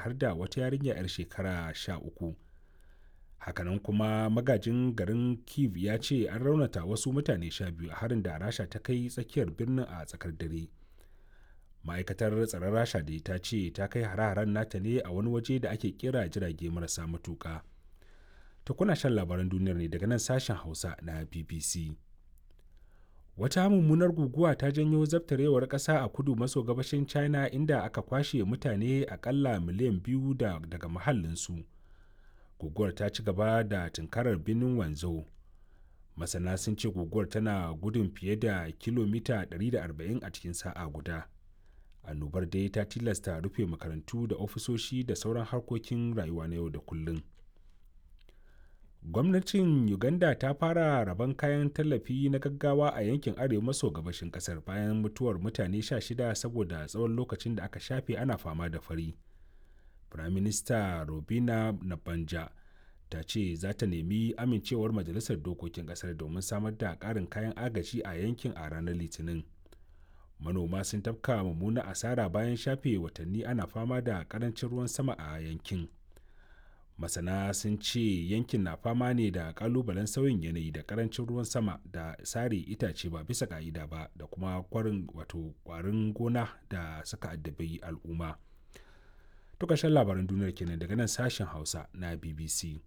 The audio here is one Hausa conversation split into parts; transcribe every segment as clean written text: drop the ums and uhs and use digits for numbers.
har da wata yarinya 'yar shekara 13. Hakanan kuma magajin garin Kyiv ya ce an raunata wasu mutane 12 a harin da Rasha ta kai tsakiyar birnin a tsakar dare. Ma'aikatar tsaron Rasha da ta ce ta kai hare-haren nata ne a wani waje da ake kira jirage marasa matuƙa. Ta kuna shan labaran duniyar ne daga nan sashen Hausa na BBC. Wata mummunar guguwa ta janyo zabtarewar ƙasa a kudu maso gabashin China inda aka kwashe mutane akalla miliyan 2 daga mahallinsu. Guguwar ta ci gaba da tunkarar birnin Wanzhou. Masana sun ce guguwar tana gudun fiye da kilomita 140 a cikin sa'a guda. Annobar dai ta tilasta rufe makarantu da ofisoshi da sauran harkokin rayuwa na yau da kullum. Gwamnatin Uganda ta fara rabon kayan tallafi na gaggawa a yankin arewa maso gabashin kasar bayan mutuwar mutane 16 saboda tsawon lokacin da aka shafe ana fama da fari. Firaminista Robina Nabanja ta ce za ta nemi amincewar Majalisar Dokokin kasar domin samar da ƙarin kayan agaji a yankin a ranar Litinin. Manoma sun tafka mummuna asara bayan shafe watanni ana fama da ƙarancin ruwan sama a yankin. Masana sun ce yankin na fama ne da kalubalen sauyin yanayi da karancin ruwan sama da sare itace ba bisa ka'ida ba da kuma kwarin gona da suka addabi al'umma. To ƙarshen labaran duniyar kenan daga nan sashen Hausa na BBC.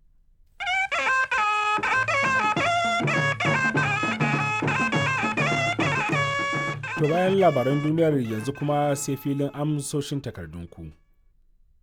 To bayan labaran duniyar yanzu kuma sai filin amsoshin takardunku.